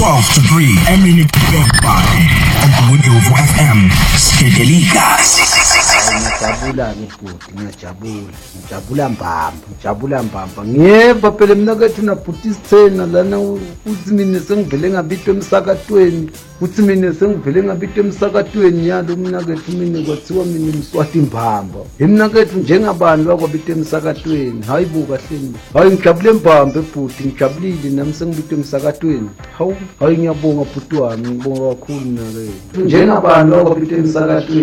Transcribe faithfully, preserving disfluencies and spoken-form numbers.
twelve to three, Emini Bemba, Obuduvu F M, Skedelika. Ngiyajabula ngibhuti, ngiyajabula ngijabula mbamba ngijabula mbamba ngiyeva phela mina kethu nabhuti isithena lana uthi mina sengivele ngabitwe emsakatweni uthi mina sengivele ngabitwe emsakatweni yalo mina kethu mina kwathiwa mina umswati mbamba mina kethu njengabantu akwabitwe emsakatweni hayibo kahleni hayi ngijabule mbamba ebhuti ngijabulile nami sengibitwe emsakatweni hawu hayi ngiyabonga bhuti wami ngibonga kakhulu mina kethu njengabantu akwabitwe emsakatweni.